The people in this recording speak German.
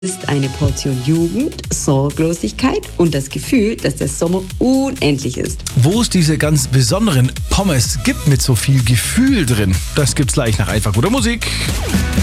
Ist eine Portion Jugend, Sorglosigkeit und das Gefühl, dass der Sommer unendlich ist. Wo es diese ganz besonderen Pommes gibt mit so viel Gefühl drin, das gibt's gleich nach einfach guter Musik.